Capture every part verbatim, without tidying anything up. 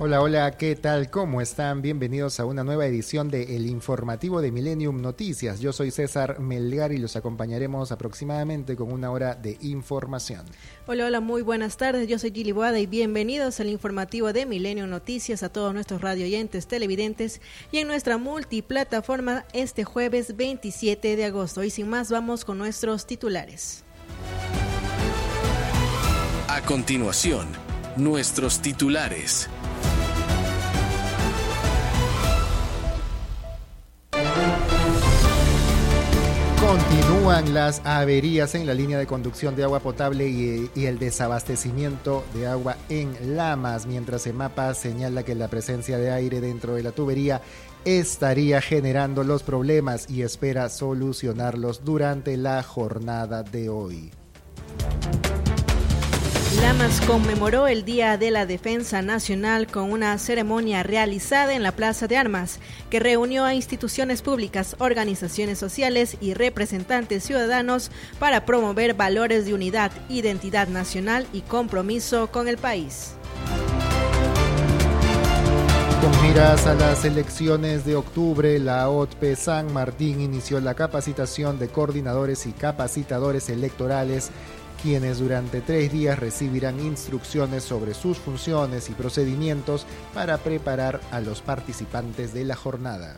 Hola, hola, ¿qué tal? ¿Cómo están? Bienvenidos a una nueva edición de El Informativo de Millennium Noticias. Yo soy César Melgar y los acompañaremos aproximadamente con una hora de información. Hola, hola, muy buenas tardes. Yo soy Gili Boada y bienvenidos al Informativo de Millennium Noticias a todos nuestros radioyentes, televidentes y en nuestra multiplataforma este jueves veintisiete de agosto. Y sin más, vamos con nuestros titulares. A continuación, nuestros titulares. Continúan las averías en la línea de conducción de agua potable y, y el desabastecimiento de agua en Lamas, mientras EMAPA señala que la presencia de aire dentro de la tubería estaría generando los problemas y espera solucionarlos durante la jornada de hoy. Lamas conmemoró el Día de la Defensa Nacional con una ceremonia realizada en la Plaza de Armas, que reunió a instituciones públicas, organizaciones sociales y representantes ciudadanos para promover valores de unidad, identidad nacional y compromiso con el país. Con miras a las elecciones de octubre, la O T P E San Martín inició la capacitación de coordinadores y capacitadores electorales, quienes durante tres días recibirán instrucciones sobre sus funciones y procedimientos para preparar a los participantes de la jornada.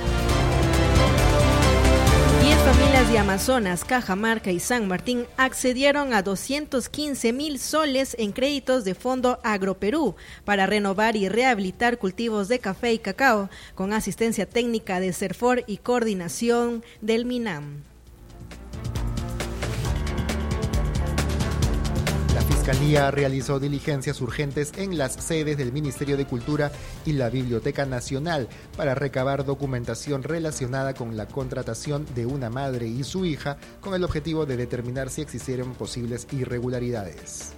Diez familias de Amazonas, Cajamarca y San Martín accedieron a doscientos quince mil soles en créditos de Fondo Agroperú para renovar y rehabilitar cultivos de café y cacao, con asistencia técnica de CERFOR y coordinación del MINAM. La Fiscalía realizó diligencias urgentes en las sedes del Ministerio de Cultura y la Biblioteca Nacional para recabar documentación relacionada con la contratación de una madre y su hija, con el objetivo de determinar si existieron posibles irregularidades.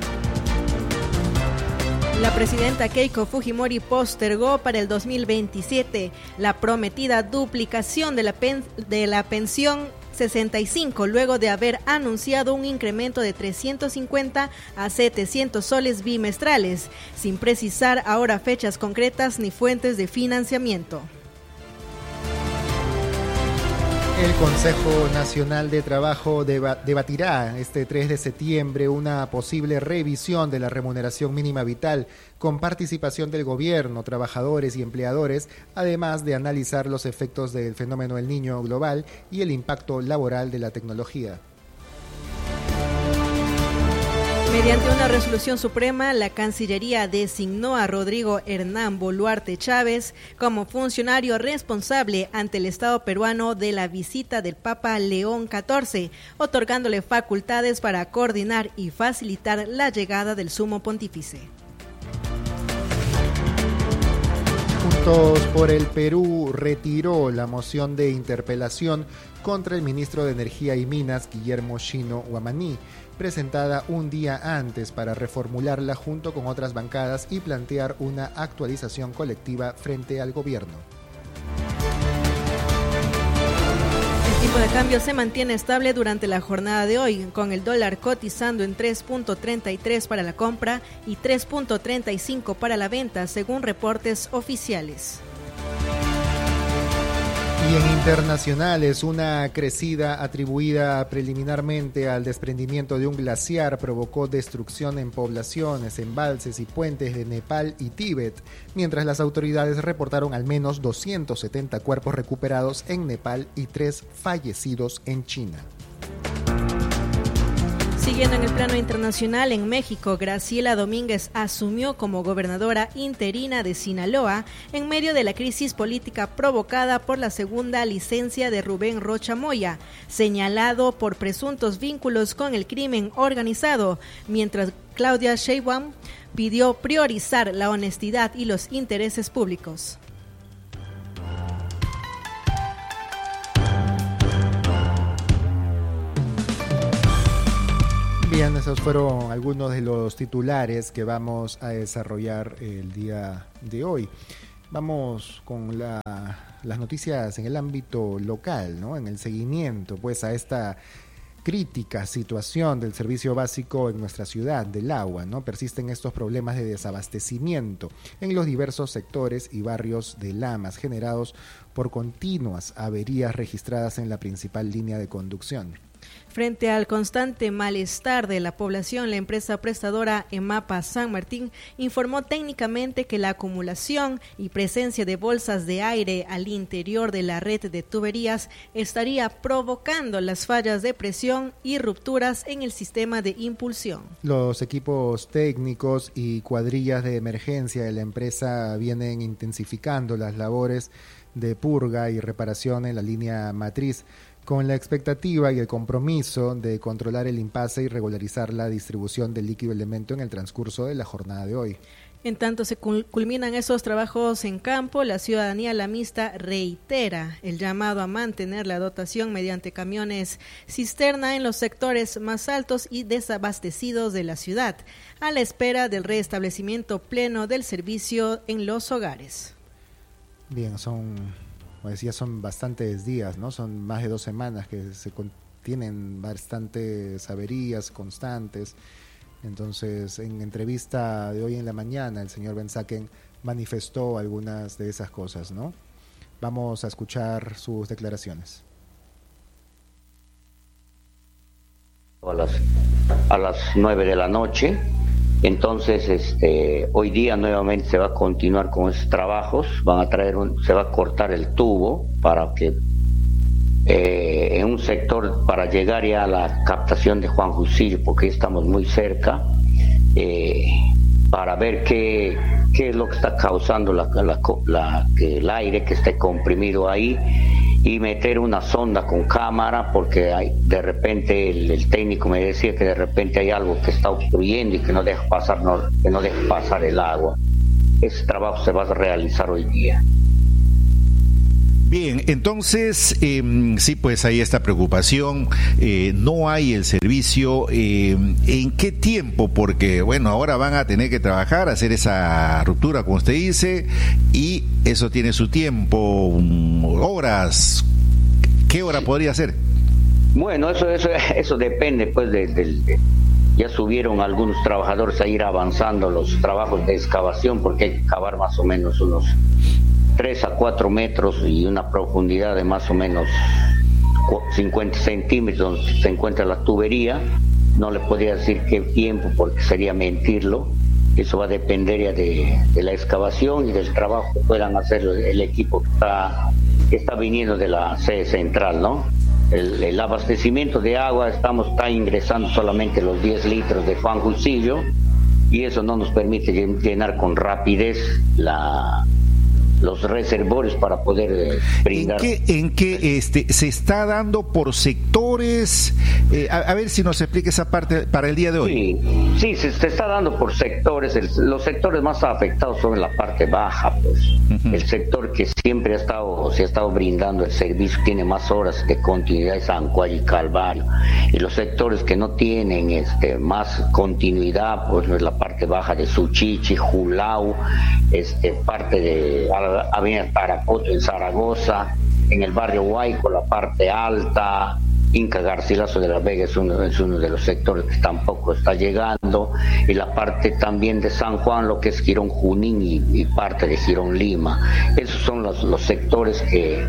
La presidenta Keiko Fujimori postergó para el dos mil veintisiete la prometida duplicación de la, pen- de la pensión sesenta y cinco, luego de haber anunciado un incremento de trescientos cincuenta a setecientos soles bimestrales, sin precisar ahora fechas concretas ni fuentes de financiamiento. El Consejo Nacional de Trabajo deba- debatirá este tres de septiembre una posible revisión de la remuneración mínima vital con participación del gobierno, trabajadores y empleadores, además de analizar los efectos del fenómeno del Niño global y el impacto laboral de la tecnología. Mediante una resolución suprema, la Cancillería designó a Rodrigo Hernán Boluarte Chávez como funcionario responsable ante el Estado peruano de la visita del Papa León catorce, otorgándole facultades para coordinar y facilitar la llegada del Sumo Pontífice. Juntos por el Perú retiró la moción de interpelación contra el ministro de Energía y Minas, Guillermo Shino Huamaní, presentada un día antes para reformularla junto con otras bancadas y plantear una actualización colectiva frente al gobierno. El tipo de cambio se mantiene estable durante la jornada de hoy, con el dólar cotizando en tres punto treinta y tres para la compra y tres punto treinta y cinco para la venta, según reportes oficiales. Y en internacionales, una crecida atribuida preliminarmente al desprendimiento de un glaciar provocó destrucción en poblaciones, embalses y puentes de Nepal y Tíbet, mientras las autoridades reportaron al menos doscientos setenta cuerpos recuperados en Nepal y tres fallecidos en China. Siguiendo en el plano internacional, en México, Graciela Domínguez asumió como gobernadora interina de Sinaloa en medio de la crisis política provocada por la segunda licencia de Rubén Rocha Moya, señalado por presuntos vínculos con el crimen organizado, mientras Claudia Sheinbaum pidió priorizar la honestidad y los intereses públicos. Bien, esos fueron algunos de los titulares que vamos a desarrollar el día de hoy. Vamos con la, las noticias en el ámbito local, ¿no? En el seguimiento, pues, a esta crítica situación del servicio básico en nuestra ciudad, del agua, ¿no? Persisten estos problemas de desabastecimiento en los diversos sectores y barrios de Lamas, generados por continuas averías registradas en la principal línea de conducción. Frente al constante malestar de la población, la empresa prestadora EMAPA San Martín informó técnicamente que la acumulación y presencia de bolsas de aire al interior de la red de tuberías estaría provocando las fallas de presión y rupturas en el sistema de impulsión. Los equipos técnicos y cuadrillas de emergencia de la empresa vienen intensificando las labores de purga y reparación en la línea matriz, con la expectativa y el compromiso de controlar el impasse y regularizar la distribución del líquido elemento en el transcurso de la jornada de hoy. En tanto se culminan esos trabajos en campo, la ciudadanía lamista reitera el llamado a mantener la dotación mediante camiones cisterna en los sectores más altos y desabastecidos de la ciudad, a la espera del restablecimiento pleno del servicio en los hogares. Bien, son... como decía, son bastantes días, ¿no? Son más de dos semanas que se tienen bastantes averías constantes. Entonces, en entrevista de hoy en la mañana, el señor Ben-Zaken manifestó algunas de esas cosas, ¿no? Vamos a escuchar sus declaraciones. A las, a las nueve de la noche. Entonces, este, hoy día nuevamente se va a continuar con esos trabajos, van a traer un, se va a cortar el tubo para que eh, en un sector para llegar ya a la captación de Juan Jusillo, porque estamos muy cerca, eh, para ver qué, qué es lo que está causando la, la, la, que el aire que esté comprimido ahí, y meter una sonda con cámara, porque hay, de repente el, el técnico me decía que de repente hay algo que está obstruyendo y que no deja pasar, no, que no deja pasar el agua. Ese trabajo se va a realizar hoy día. Bien, entonces, eh, sí, pues hay esta preocupación, eh, no hay el servicio, eh, ¿en qué tiempo? Porque, bueno, ahora van a tener que trabajar, hacer esa ruptura, como usted dice, y eso tiene su tiempo, horas, ¿qué hora podría ser? Bueno, eso eso eso depende, pues, del... De, de, ya subieron algunos trabajadores a ir avanzando los trabajos de excavación, porque hay que cavar más o menos unos tres a cuatro metros y una profundidad de más o menos cincuenta centímetros donde se encuentra la tubería. No le podría decir qué tiempo porque sería mentirlo. Eso va a depender ya de, de la excavación y del trabajo que puedan hacer el, el equipo que está, que está viniendo de la sede central, ¿no? El, el abastecimiento de agua, estamos está ingresando solamente los diez litros de Juan Jusillo, y eso no nos permite llenar con rapidez la los reservorios para poder eh, brindar. ¿En qué, en qué este, se está dando por sectores? Eh, a, a ver si nos explica esa parte para el día de hoy. Sí, sí se, se está dando por sectores. El, los sectores más afectados son en la parte baja, pues. Uh-huh. El sector que siempre ha estado, se ha estado brindando el servicio, tiene más horas de continuidad, es San Juan y Calvario. Y los sectores que no tienen este más continuidad, pues es la parte baja de Suchichi, Julau, este parte de Avenida Tarapoto en Zaragoza, en el barrio Huayco, la parte alta, Inca Garcilaso de la Vega es uno, es uno de los sectores que tampoco está llegando, y la parte también de San Juan, lo que es Girón Junín y, y parte de Girón Lima. Esos son los, los sectores que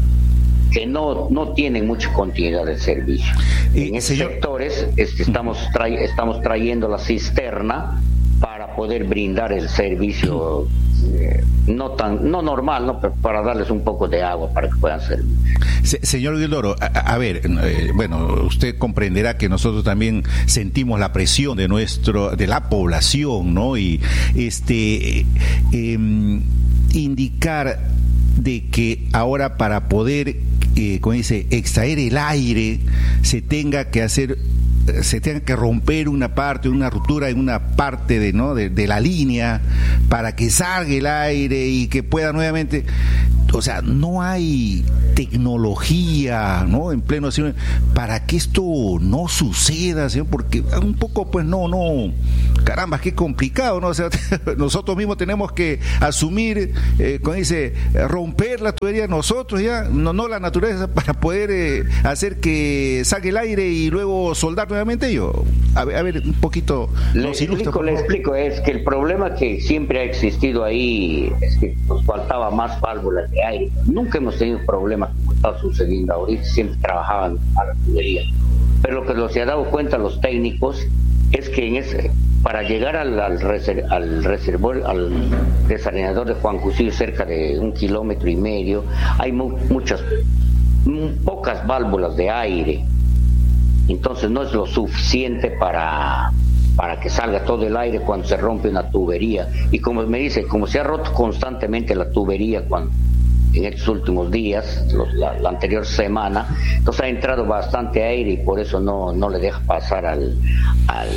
que no no tienen mucha continuidad del servicio. Y, en esos señor... sectores este, estamos, tray, estamos trayendo la cisterna para poder brindar el servicio eh, no tan no normal, no, pero para darles un poco de agua para que puedan servir. Se, señor Guildoro, a, a ver, eh, bueno, usted comprenderá que nosotros también sentimos la presión de nuestro de la población, ¿no? Y este eh, eh, indicar de que ahora para poder, eh, como dice, extraer el aire, se tenga que hacer se tenga que romper una parte, una ruptura en una parte de, ¿no? de, de la línea para que salga el aire y que pueda nuevamente, o sea, no hay tecnología, ¿no? En pleno para que esto no suceda, ¿sí? Porque un poco, pues no, no, caramba, qué complicado, ¿no? O sea, nosotros mismos tenemos que asumir, eh, cuando dice, romper la tubería nosotros ya, no, no la naturaleza, para poder eh, hacer que salga el aire y luego soldar nuevamente. Yo, a ver, a ver un poquito. Le explico, le explico, es que el problema que siempre ha existido ahí es que nos faltaba más válvulas de aire. Nunca hemos tenido problemas como está sucediendo ahorita, siempre trabajaban a la tubería. Pero lo que nos se ha dado cuenta los técnicos es que en ese, para llegar al, al, reser, al reservorio, al desalinador de Juan Cusillo, cerca de un kilómetro y medio, hay mu muchas, pocas válvulas de aire. Entonces no es lo suficiente para, para que salga todo el aire cuando se rompe una tubería. Y como me dice, como se ha roto constantemente la tubería cuando en estos últimos días, los, la, la anterior semana, entonces ha entrado bastante aire y por eso no, no le deja pasar al, al,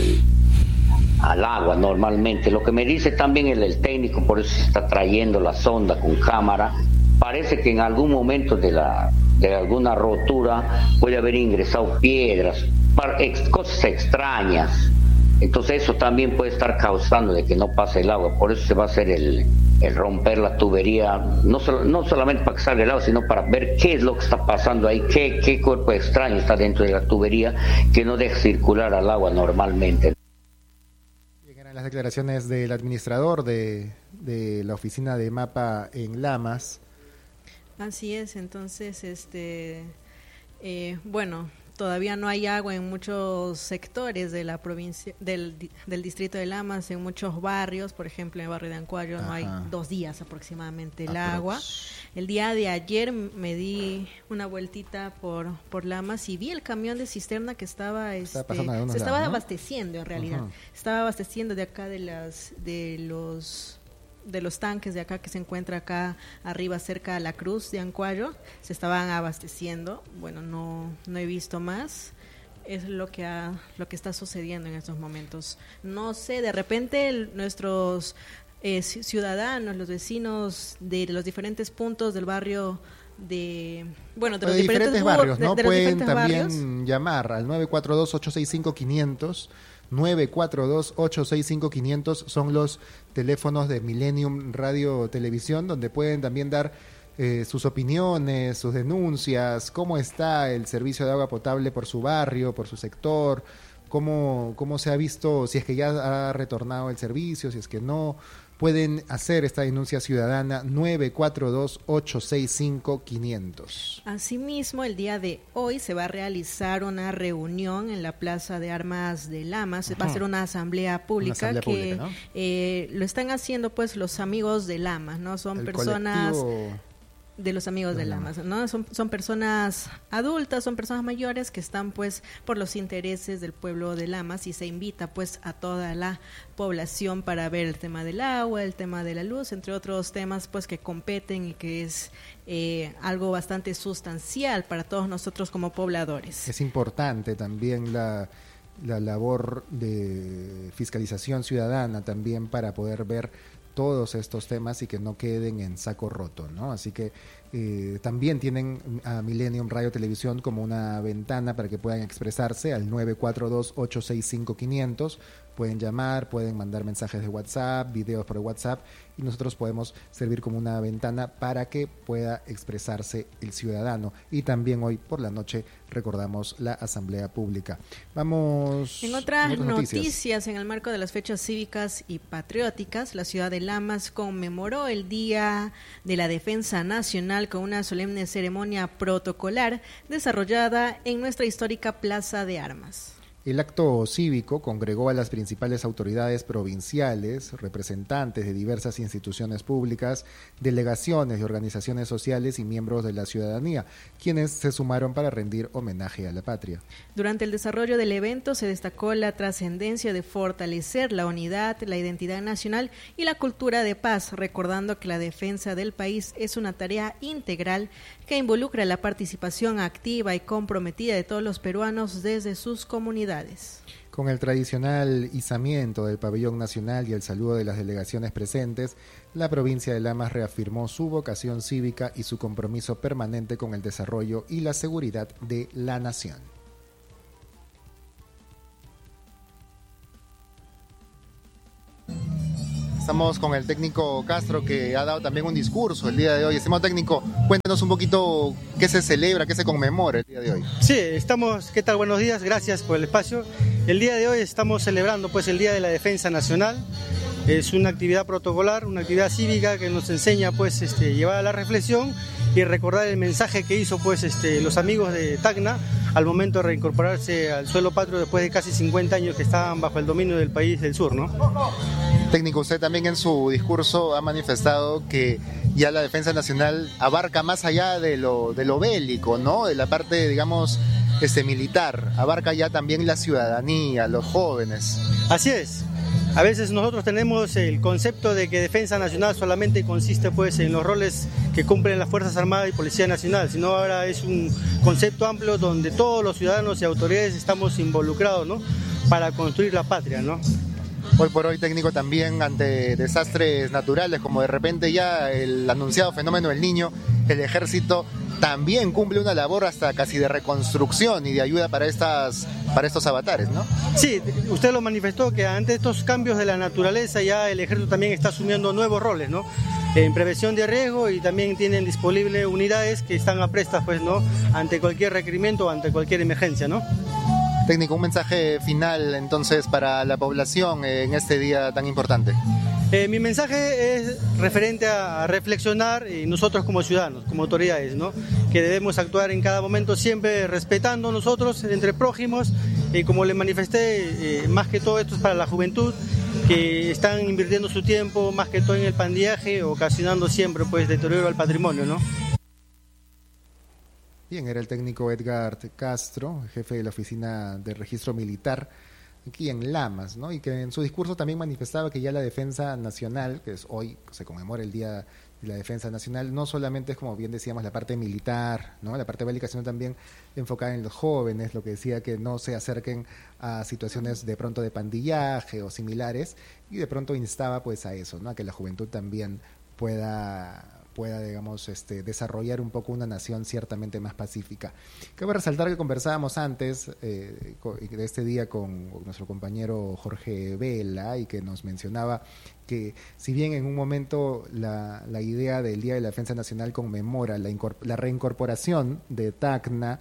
al agua normalmente. Lo que me dice también el, el técnico, por eso se está trayendo la sonda con cámara, parece que en algún momento de, la, de alguna rotura puede haber ingresado piedras, para, ex, cosas extrañas. Entonces eso también puede estar causando de que no pase el agua. Por eso se va a hacer el, el romper la tubería, no, so, no solamente para que salga el agua, sino para ver qué es lo que está pasando ahí, qué, qué cuerpo extraño está dentro de la tubería que no deja circular al agua normalmente. Eran las declaraciones del administrador de, de la oficina de MAPA en Lamas. Así es, entonces, este, eh, bueno... Todavía no hay agua en muchos sectores de la provincia, del, del distrito de Lamas, en muchos barrios, por ejemplo, en el barrio de Ancuayo no hay dos días aproximadamente el ah, agua. El día de ayer me di una vueltita por por Lamas y vi el camión de cisterna que estaba, este, se lados, estaba ¿no? abasteciendo en realidad, uh-huh. estaba abasteciendo de acá de las de los de los tanques de acá que se encuentra acá arriba cerca de la cruz de Ancuayo, se estaban abasteciendo. Bueno, no no he visto más. Es lo que ha, lo que está sucediendo en estos momentos. No sé, de repente el, nuestros eh, ciudadanos, los vecinos de los diferentes puntos del barrio de bueno de los de diferentes, diferentes barrios, ¿no? De, de pueden también barrios. Llamar al nueve cuatro dos, ocho seis cinco, quinientos nueve cuatro dos, ocho seis cinco, quinientos son los teléfonos de Millennium Radio Televisión, donde pueden también dar eh, sus opiniones, sus denuncias, cómo está el servicio de agua potable por su barrio, por su sector, cómo, cómo se ha visto, si es que ya ha retornado el servicio, si es que no. Pueden hacer esta denuncia ciudadana nueve cuatro dos, ocho seis cinco, quinientos. Asimismo, el día de hoy se va a realizar una reunión en la Plaza de Armas de Lamas. Uh-huh. Va a ser una asamblea pública una asamblea que pública, ¿no? eh, lo están haciendo pues los amigos de Lamas, ¿no? Son el personas... Colectivo... de los amigos de Lamas, ¿no? Son, son personas adultas, son personas mayores que están pues por los intereses del pueblo de Lamas y se invita pues a toda la población para ver el tema del agua, el tema de la luz, entre otros temas pues que competen y que es eh, algo bastante sustancial para todos nosotros como pobladores. Es importante también la, la labor de fiscalización ciudadana también para poder ver todos estos temas y que no queden en saco roto, ¿no? Así que eh, también tienen a Millennium Radio Televisión como una ventana para que puedan expresarse al nueve cuatro dos, ocho seis cinco, quinientos. Pueden llamar, pueden mandar mensajes de WhatsApp, videos por WhatsApp y nosotros podemos servir como una ventana para que pueda expresarse el ciudadano. Y también hoy por la noche recordamos la Asamblea Pública. Vamos... En otras, en otras noticias. noticias, en el marco de las fechas cívicas y patrióticas, la ciudad de Lamas conmemoró el Día de la Defensa Nacional con una solemne ceremonia protocolar desarrollada en nuestra histórica Plaza de Armas. El acto cívico congregó a las principales autoridades provinciales, representantes de diversas instituciones públicas, delegaciones de organizaciones sociales y miembros de la ciudadanía, quienes se sumaron para rendir homenaje a la patria. Durante el desarrollo del evento se destacó la trascendencia de fortalecer la unidad, la identidad nacional y la cultura de paz, recordando que la defensa del país es una tarea integral que involucra la participación activa y comprometida de todos los peruanos desde sus comunidades. Con el tradicional izamiento del pabellón nacional y el saludo de las delegaciones presentes, la provincia de Lamas reafirmó su vocación cívica y su compromiso permanente con el desarrollo y la seguridad de la nación. Estamos con el técnico Castro, que ha dado también un discurso el día de hoy. Estimado técnico, cuéntanos un poquito qué se celebra, qué se conmemora el día de hoy. Sí, estamos, ¿qué tal? Buenos días, gracias por el espacio. El día de hoy estamos celebrando pues el Día de la Defensa Nacional. Es una actividad protocolar, una actividad cívica que nos enseña pues este, llevar a la reflexión y recordar el mensaje que hizo pues este, los amigos de Tacna al momento de reincorporarse al suelo patrio después de casi cincuenta años que estaban bajo el dominio del país del sur, ¿no? Técnico, usted también en su discurso ha manifestado que ya la defensa nacional abarca más allá de lo, de lo bélico, ¿no? De la parte, digamos, este, militar, abarca ya también la ciudadanía, los jóvenes. Así es. A veces nosotros tenemos el concepto de que defensa nacional solamente consiste pues en los roles que cumplen las Fuerzas Armadas y Policía Nacional, sino ahora es un concepto amplio donde todos los ciudadanos y autoridades estamos involucrados, ¿no? Para construir la patria, ¿no? Hoy por hoy, técnico, también ante desastres naturales, como de repente ya el anunciado fenómeno del Niño, el ejército también cumple una labor hasta casi de reconstrucción y de ayuda para estas para estos avatares, ¿no? Sí, usted lo manifestó que ante estos cambios de la naturaleza ya el ejército también está asumiendo nuevos roles, ¿no? En prevención de riesgo, y también tienen disponibles unidades que están aprestas, pues, ¿no? Ante cualquier requerimiento o ante cualquier emergencia, ¿no? Técnico, un mensaje final entonces para la población en este día tan importante. Eh, mi mensaje es referente a, a reflexionar eh, nosotros como ciudadanos, como autoridades, ¿no? Que debemos actuar en cada momento siempre respetando nosotros entre prójimos, y eh, como le manifesté, eh, más que todo esto es para la juventud, que están invirtiendo su tiempo más que todo en el pandillaje, ocasionando siempre pues deterioro al patrimonio, ¿no? Bien, era el técnico Edgar Castro, jefe de la Oficina de Registro Militar aquí en Lamas, ¿no? Y que en su discurso también manifestaba que ya la defensa nacional, que es hoy se conmemora el Día de la Defensa Nacional, no solamente es, como bien decíamos, la parte militar, ¿no? La parte bélica, sino también enfocada en los jóvenes, lo que decía que no se acerquen a situaciones de pronto de pandillaje o similares, y de pronto instaba pues a eso, ¿no? A que la juventud también pueda pueda, digamos, este, desarrollar un poco una nación ciertamente más pacífica. Cabe resaltar que conversábamos antes eh, de este día con nuestro compañero Jorge Vela, y que nos mencionaba que si bien en un momento la, la idea del Día de la Defensa Nacional conmemora la, la reincorporación de Tacna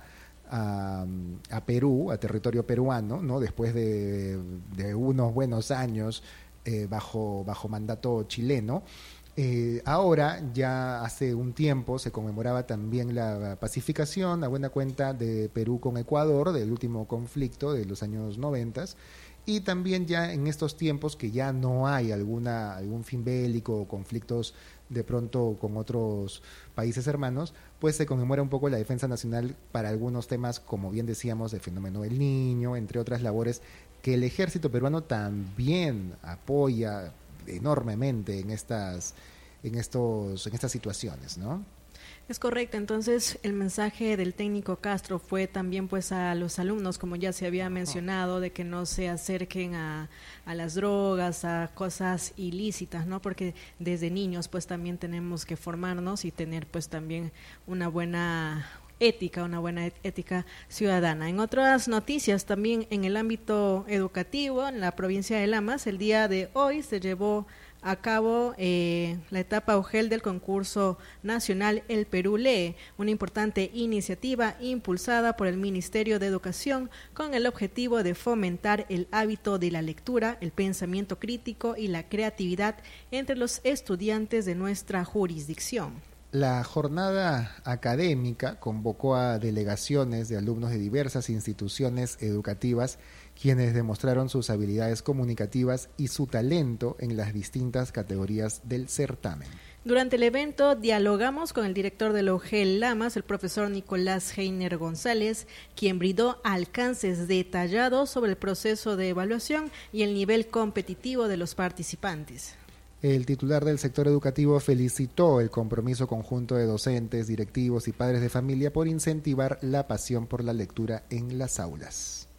a, a Perú, a territorio peruano, ¿no? Después de, de unos buenos años eh, bajo, bajo mandato chileno, Eh, ahora, ya hace un tiempo, se conmemoraba también la pacificación, a buena cuenta, de Perú con Ecuador, del último conflicto de los años noventas, y también ya en estos tiempos que ya no hay alguna algún fin bélico o conflictos de pronto con otros países hermanos, pues se conmemora un poco la defensa nacional para algunos temas, como bien decíamos, el fenómeno del Niño, entre otras labores que el ejército peruano también apoya enormemente en estas en estos en estas situaciones, ¿no? Es correcto. Entonces el mensaje del técnico Castro fue también pues a los alumnos, como ya se había mencionado, de que no se acerquen a, a las drogas, a cosas ilícitas, ¿no? Porque desde niños pues también tenemos que formarnos y tener pues también una buena ética, una buena ética ciudadana. En otras noticias, también en el ámbito educativo, en la provincia de Lamas, el día de hoy se llevó a cabo eh, la etapa UGEL del concurso nacional El Perú Lee, una importante iniciativa impulsada por el Ministerio de Educación con el objetivo de fomentar el hábito de la lectura, el pensamiento crítico y la creatividad entre los estudiantes de nuestra jurisdicción. La jornada académica convocó a delegaciones de alumnos de diversas instituciones educativas, quienes demostraron sus habilidades comunicativas y su talento en las distintas categorías del certamen. Durante el evento dialogamos con el director de la UGEL Lamas, el profesor Nicolás Heiner González, quien brindó alcances detallados sobre el proceso de evaluación y el nivel competitivo de los participantes. El titular del sector educativo felicitó el compromiso conjunto de docentes, directivos y padres de familia por incentivar la pasión por la lectura en las aulas.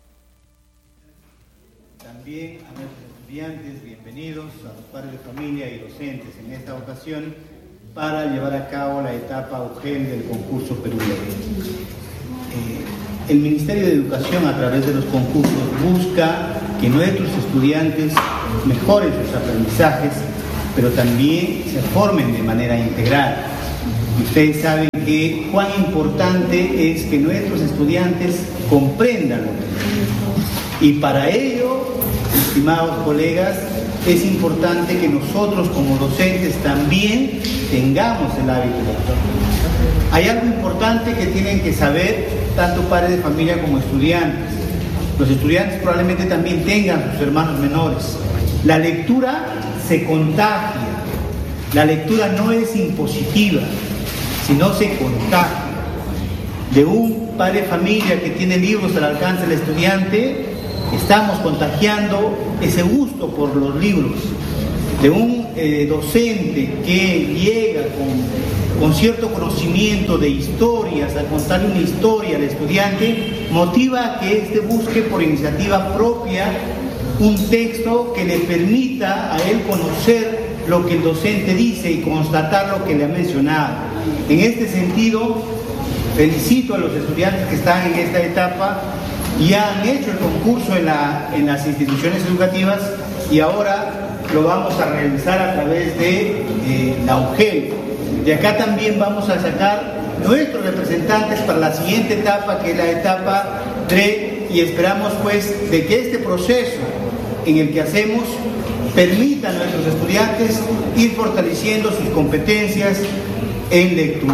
También a nuestros estudiantes, bienvenidos a los padres de familia y docentes en esta ocasión para llevar a cabo la etapa UGEL del concurso Perú Lee. Eh, el Ministerio de Educación, a través de los concursos, busca que nuestros estudiantes mejoren sus aprendizajes, pero también se formen de manera integral. Y ustedes saben que cuán importante es que nuestros estudiantes comprendan lo que leen. Y para ello, estimados colegas, es importante que nosotros como docentes también tengamos el hábito lector. Hay algo importante que tienen que saber tanto padres de familia como estudiantes. Los estudiantes probablemente también tengan sus hermanos menores. La lectura se contagia. La lectura no es impositiva, sino se contagia. De un padre de familia que tiene libros al alcance del estudiante, estamos contagiando ese gusto por los libros. De un eh, docente que llega con, con cierto conocimiento de historias, al contarle una historia al estudiante, motiva a que éste busque por iniciativa propia un texto que le permita a él conocer lo que el docente dice y constatar lo que le ha mencionado. En este sentido, felicito a los estudiantes que están en esta etapa. Ya han hecho el concurso en, la, en las instituciones educativas y ahora lo vamos a realizar a través de eh, la U G E L. De acá también vamos a sacar nuestros representantes para la siguiente etapa, que es la etapa D R E, y esperamos pues de que este proceso en el que hacemos permita a nuestros estudiantes ir fortaleciendo sus competencias en lectura.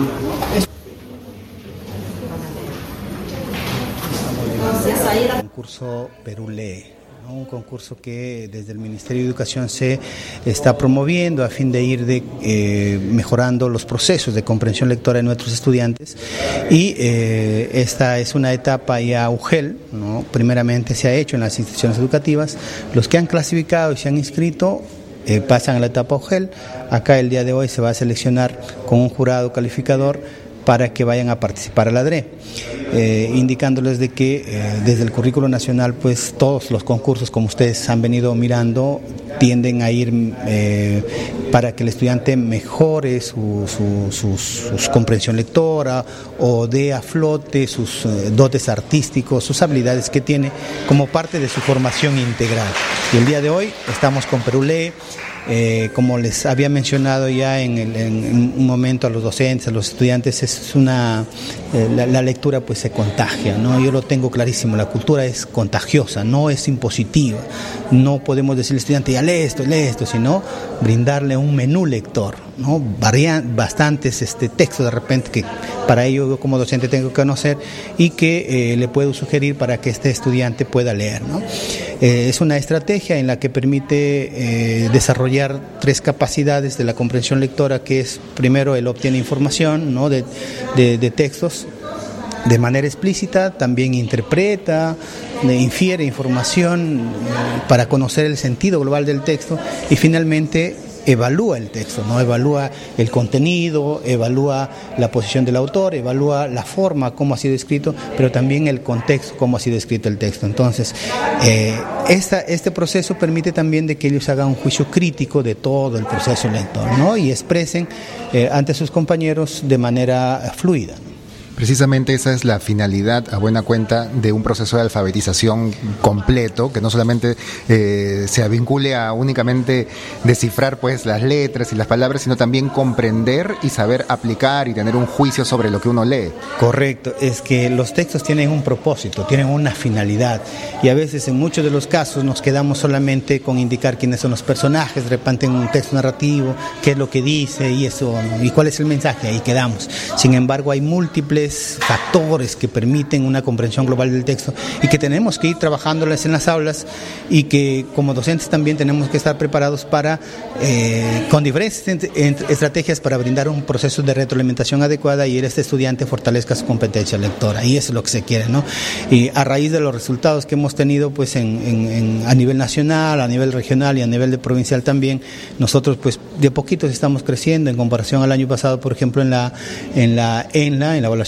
Concurso Perú Lee, ¿no? Un concurso que desde el Ministerio de Educación se está promoviendo a fin de ir de, eh, mejorando los procesos de comprensión lectora de nuestros estudiantes, y eh, esta es una etapa ya U G E L, ¿no? Primeramente se ha hecho en las instituciones educativas. Los que han clasificado y se han inscrito eh, pasan a la etapa U G E L. Acá el día de hoy se va a seleccionar con un jurado calificador para que vayan a participar a la D R E, eh, indicándoles de que eh, desde el currículo nacional, pues todos los concursos, como ustedes han venido mirando, tienden a ir eh, para que el estudiante mejore su, su, su, su comprensión lectora o dé a flote sus eh, dotes artísticos, sus habilidades que tiene como parte de su formación integral. Y el día de hoy estamos con Perú Lee. Eh, como les había mencionado ya en, el, en un momento a los docentes, a los estudiantes, es una eh, la, la lectura pues se contagia, ¿no? Yo lo tengo clarísimo, la cultura es contagiosa, no es impositiva. No podemos decirle al estudiante, ya lee esto, lee esto, sino brindarle un menú lector, ¿no? Varían bastantes este, textos de repente que para ello yo como docente tengo que conocer y que eh, le puedo sugerir para que este estudiante pueda leer, ¿no? Eh, es una estrategia en la que permite eh, desarrollar tres capacidades de la comprensión lectora, que es primero él obtiene información, ¿no? de, de, de textos de manera explícita, también interpreta, infiere información eh, para conocer el sentido global del texto y finalmente evalúa el texto, ¿no? Evalúa el contenido, evalúa la posición del autor, evalúa la forma, cómo ha sido escrito, pero también el contexto, cómo ha sido escrito el texto. Entonces, eh, esta, este proceso permite también de que ellos hagan un juicio crítico de todo el proceso lector, ¿no? Y expresen eh, ante sus compañeros de manera fluida, ¿no? Precisamente esa es la finalidad, a buena cuenta, de un proceso de alfabetización completo, que no solamente eh, se vincule a únicamente descifrar pues las letras y las palabras, sino también comprender y saber aplicar y tener un juicio sobre lo que uno lee. Correcto, es que los textos tienen un propósito, tienen una finalidad, y a veces en muchos de los casos nos quedamos solamente con indicar quiénes son los personajes, de repente en un texto narrativo, qué es lo que dice y eso, ¿no? Y cuál es el mensaje, ahí quedamos. Sin embargo, hay múltiples factores que permiten una comprensión global del texto y que tenemos que ir trabajándolas en las aulas, y que como docentes también tenemos que estar preparados para eh, con diferentes estrategias para brindar un proceso de retroalimentación adecuada y este estudiante fortalezca su competencia lectora, y eso es lo que se quiere, ¿no? Y a raíz de los resultados que hemos tenido pues en, en, en, a nivel nacional, a nivel regional y a nivel de provincial también, nosotros pues de poquitos estamos creciendo en comparación al año pasado, por ejemplo en la en la ENLA, en la evaluación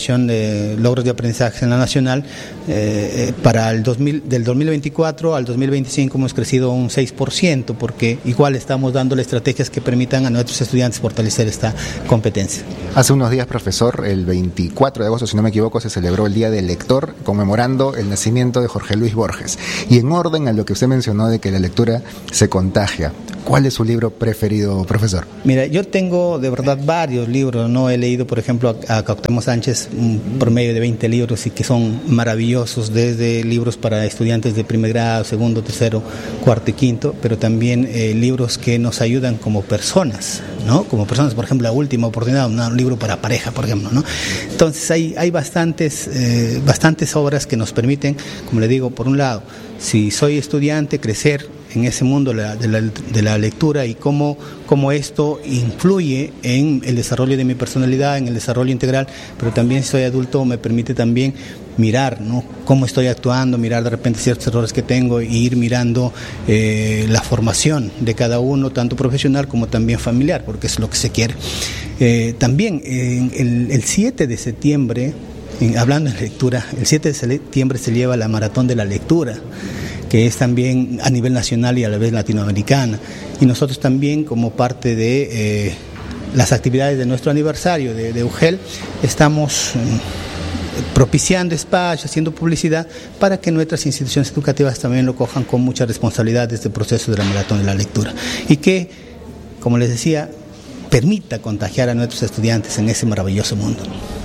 evaluación de logros de aprendizaje en la nacional, eh, para el dos mil, del dos mil veinticuatro al dos mil veinticinco hemos crecido un seis por ciento, porque igual estamos dándole estrategias que permitan a nuestros estudiantes fortalecer esta competencia. Hace unos días, profesor, el veinticuatro de agosto, si no me equivoco, se celebró el Día del Lector, conmemorando el nacimiento de Jorge Luis Borges. Y en orden a lo que usted mencionó de que la lectura se contagia, ¿cuál es su libro preferido, profesor? Mira, yo tengo de verdad varios libros, ¿no? He leído, por ejemplo, a, a Cuauhtémoc Sánchez un promedio de veinte libros y que son maravillosos, desde libros para estudiantes de primer grado, segundo, tercero, cuarto y quinto, pero también eh, libros que nos ayudan como personas, ¿no? Como personas, por ejemplo, La Última Oportunidad, un libro para pareja, por ejemplo, ¿no? Entonces hay, hay bastantes, eh, bastantes obras que nos permiten, como le digo, por un lado, si soy estudiante, crecer en ese mundo de la, de la, de la lectura y cómo, cómo esto influye en el desarrollo de mi personalidad, en el desarrollo integral, pero también si soy adulto me permite también mirar, ¿no? Cómo estoy actuando, mirar de repente ciertos errores que tengo e ir mirando eh, la formación de cada uno, tanto profesional como también familiar, porque es lo que se quiere. Eh, también eh, el, el siete de septiembre, eh, hablando de lectura, el siete de septiembre se lleva la Maratón de la Lectura, que es también a nivel nacional y a la vez latinoamericana. Y nosotros también, como parte de eh, las actividades de nuestro aniversario de, de U G E L, estamos eh, propiciando espacios, haciendo publicidad para que nuestras instituciones educativas también lo cojan con mucha responsabilidad de este proceso de la Maratón de la Lectura. Y que, como les decía, permita contagiar a nuestros estudiantes en ese maravilloso mundo.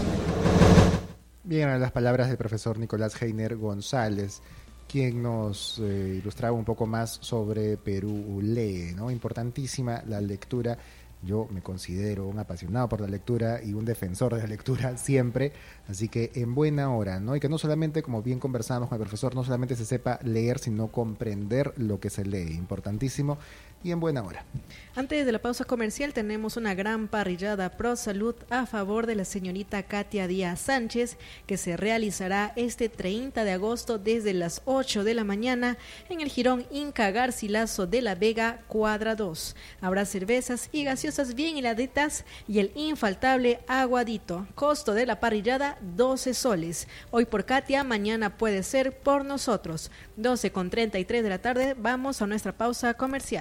Bien, las palabras del profesor Nicolás Heiner González, quien nos eh, ilustraba un poco más sobre Perú Lee, ¿no? Importantísima la lectura. Yo me considero un apasionado por la lectura y un defensor de la lectura siempre, así que en buena hora, ¿no? Y que no solamente, como bien conversábamos con el profesor, no solamente se sepa leer, sino comprender lo que se lee, importantísimo y en buena hora. Antes de la pausa comercial tenemos una gran parrillada pro salud a favor de la señorita Katia Díaz Sánchez, que se realizará este treinta de agosto desde las ocho de la mañana en el Jirón Inca Garcilaso de la Vega, cuadra dos. Habrá cervezas y gaseosas bien heladitas y el infaltable aguadito. Costo de la parrillada doce soles. Hoy por Katia, mañana puede ser por nosotros. doce con treinta y tres de la tarde, vamos a nuestra pausa comercial.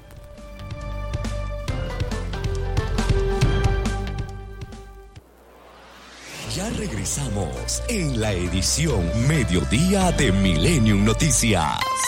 Ya regresamos en la edición Mediodía de Millennium Noticias.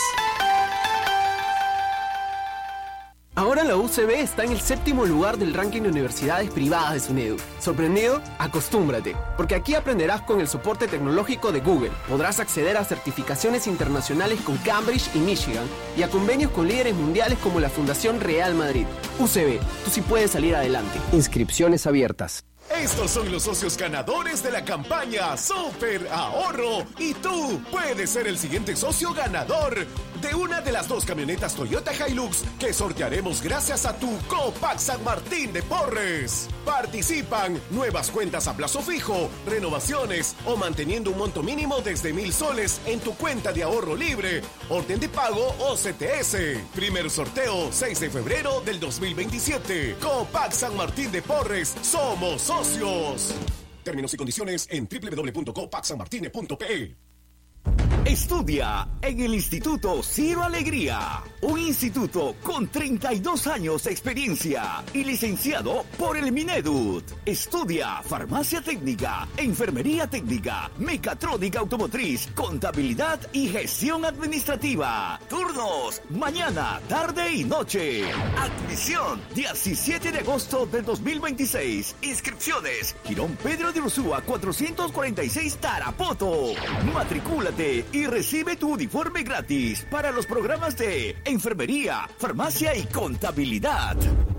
Ahora la U C B está en el séptimo lugar del ranking de universidades privadas de SUNEDU. ¿Sorprendido? Acostúmbrate, porque aquí aprenderás con el soporte tecnológico de Google. Podrás acceder a certificaciones internacionales con Cambridge y Michigan y a convenios con líderes mundiales como la Fundación Real Madrid. U C B, tú sí puedes salir adelante. Inscripciones abiertas. Estos son los socios ganadores de la campaña Super Ahorro y tú puedes ser el siguiente socio ganador de una de las dos camionetas Toyota Hilux que sortearemos gracias a tu Copac San Martín de Porres. Participan nuevas cuentas a plazo fijo, renovaciones o manteniendo un monto mínimo desde mil soles en tu cuenta de ahorro libre, orden de pago o C T S. Primer sorteo seis de febrero del dos mil veintisiete. Copac San Martín de Porres, somos socios. Términos y condiciones en doble u doble u doble u punto copac san martine punto p e. Estudia en el Instituto Ciro Alegría, un instituto con treinta y dos años de experiencia y licenciado por el Mineduc. Estudia farmacia técnica, enfermería técnica, mecatrónica automotriz, contabilidad y gestión administrativa. Turnos mañana, tarde y noche. Admisión diecisiete de agosto del dos mil veintiséis. Inscripciones Girón Pedro de Ursúa cuatrocientos cuarenta y seis Tarapoto. Matricúlate y recibe tu uniforme gratis para los programas de enfermería, farmacia y contabilidad.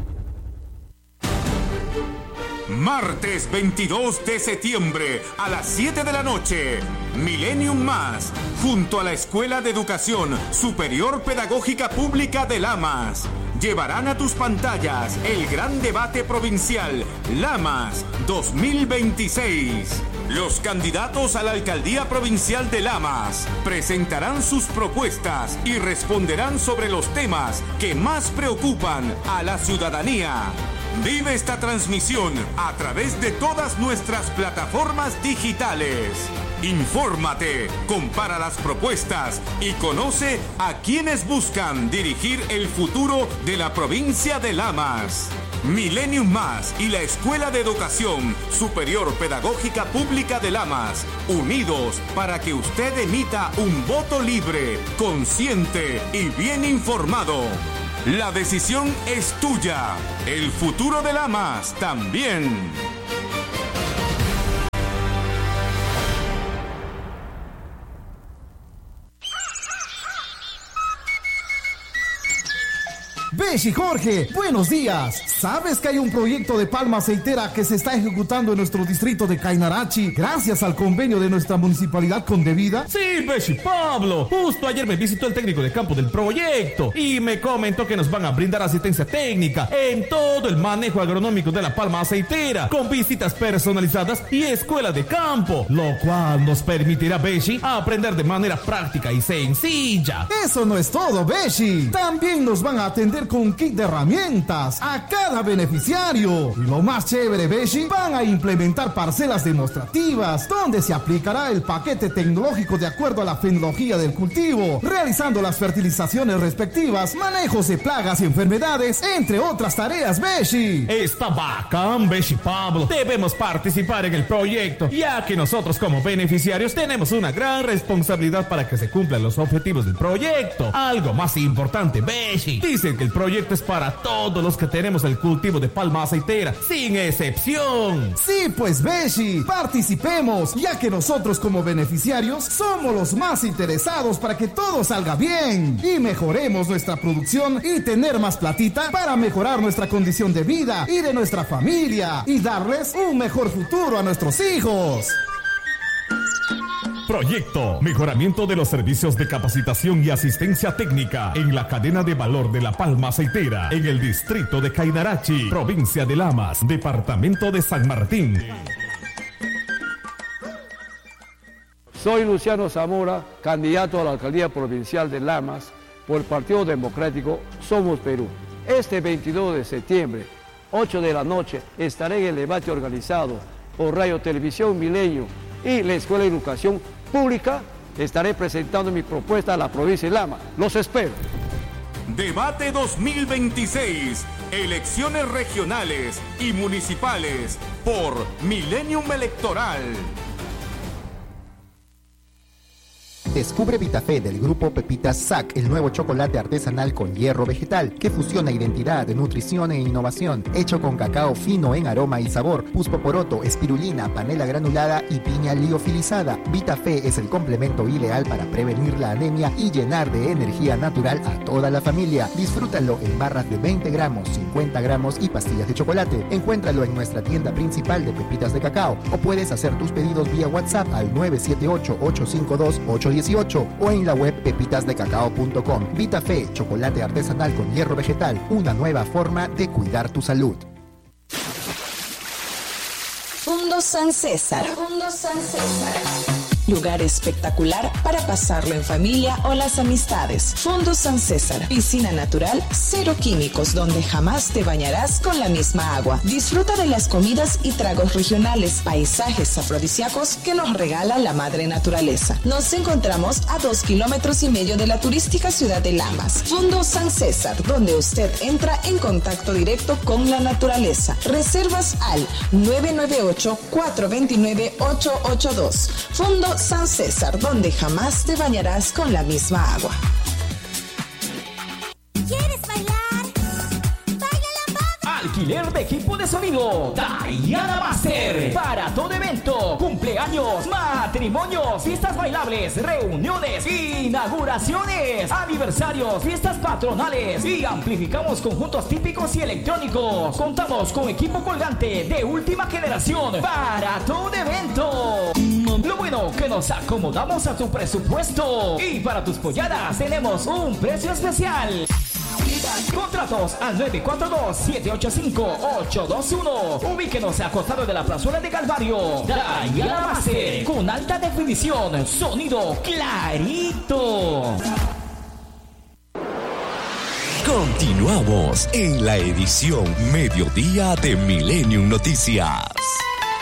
Martes veintidós de septiembre a las siete de la noche, Millennium Más, junto a la Escuela de Educación Superior Pedagógica Pública de Lamas, llevarán a tus pantallas el gran debate provincial Lamas dos mil veintiséis. Los candidatos a la alcaldía provincial de Lamas presentarán sus propuestas y responderán sobre los temas que más preocupan a la ciudadanía. Vive esta transmisión a través de todas nuestras plataformas digitales. Infórmate, compara las propuestas y conoce a quienes buscan dirigir el futuro de la provincia de Lamas. Millennium Más y la Escuela de Educación Superior Pedagógica Pública de Lamas, unidos para que usted emita un voto libre, consciente y bien informado. La decisión es tuya. El futuro de Lamas también. Beshi Jorge, buenos días. ¿Sabes que hay un proyecto de palma aceitera que se está ejecutando en nuestro distrito de Cainarachi gracias al convenio de nuestra municipalidad con Devida? Sí, Beshi Pablo. Justo ayer me visitó el técnico de campo del proyecto y me comentó que nos van a brindar asistencia técnica en todo el manejo agronómico de la palma aceitera, con visitas personalizadas y escuela de campo, lo cual nos permitirá, Beshi, aprender de manera práctica y sencilla. Eso no es todo, Beshi. También nos van a atender con un kit de herramientas a cada beneficiario. Y lo más chévere, Beshi, van a implementar parcelas demostrativas donde se aplicará el paquete tecnológico de acuerdo a la fenología del cultivo, realizando las fertilizaciones respectivas, manejos de plagas y enfermedades, entre otras tareas, Beshi. Está bacán, Beshi Pablo. Debemos participar en el proyecto, ya que nosotros como beneficiarios tenemos una gran responsabilidad para que se cumplan los objetivos del proyecto. Algo más importante, Beshi, dicen que el proyecto es para todos los que tenemos el cultivo de palma aceitera, sin excepción. Sí, pues, Beshi, participemos, ya que nosotros como beneficiarios somos los más interesados para que todo salga bien y mejoremos nuestra producción y tener más platita para mejorar nuestra condición de vida y de nuestra familia y darles un mejor futuro a nuestros hijos. Proyecto Mejoramiento de los servicios de capacitación y asistencia técnica en la cadena de valor de la palma aceitera en el distrito de Cainarachi, provincia de Lamas, departamento de San Martín. Soy Luciano Zamora, candidato a la alcaldía provincial de Lamas por el Partido Democrático Somos Perú. Este veintidós de septiembre, ocho de la noche, estaré en el debate organizado por Radio Televisión Milenio y la Escuela de Educación Pública. Estaré presentando mi propuesta a la provincia de Lamas. Los espero. Debate dos mil veintiséis. Elecciones regionales y municipales por Millennium Electoral. Descubre Vitafé del grupo Pepitas S A C, el nuevo chocolate artesanal con hierro vegetal que fusiona identidad, nutrición e innovación, hecho con cacao fino en aroma y sabor, puspoporoto, espirulina, panela granulada y piña liofilizada. Vitafé es el complemento ideal para prevenir la anemia y llenar de energía natural a toda la familia. Disfrútalo en barras de veinte gramos, cincuenta gramos y pastillas de chocolate. Encuéntralo en nuestra tienda principal de pepitas de cacao o puedes hacer tus pedidos vía WhatsApp al nueve siete ocho, ocho cinco dos, ocho uno ocho o en la web pepitas de cacao punto com. Vitafé, chocolate artesanal con hierro vegetal, una nueva forma de cuidar tu salud. Fundo San César. Fundo San César. Lugar espectacular para pasarlo en familia o las amistades. Fundo San César. Piscina natural, cero químicos, donde jamás te bañarás con la misma agua. Disfruta de las comidas y tragos regionales, paisajes afrodisíacos que nos regala la madre naturaleza. Nos encontramos a dos kilómetros y medio de la turística ciudad de Lamas. Fundo San César, donde usted entra en contacto directo con la naturaleza. Reservas al nueve nueve ocho, cuatro dos nueve, ocho ocho dos. Fundo San César, donde jamás te bañarás con la misma agua. ¿Quieres bailar? ¡Baila lambada! Alquiler de equipo de sonido Diana Master para todo evento, cumpleaños, matrimonios, fiestas bailables, reuniones, inauguraciones, aniversarios, fiestas patronales y amplificamos conjuntos típicos y electrónicos. Contamos con equipo colgante de última generación para todo evento. Lo bueno que nos acomodamos a tu presupuesto y para tus polladas tenemos un precio especial. Contratos al nueve cuatro dos, siete ocho cinco, ocho dos uno. Ubíquenos a costado de la plazuela de Calvario. Diana Master con alta definición, sonido clarito. Con Continuamos en la edición Mediodía de Millennium Noticias.